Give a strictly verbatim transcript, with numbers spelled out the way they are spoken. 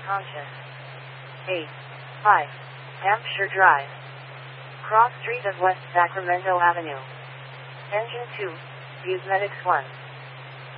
Conscious. eight. five. Hampshire Drive. Cross Street of West Sacramento Avenue. Engine two. Viewsmedics one.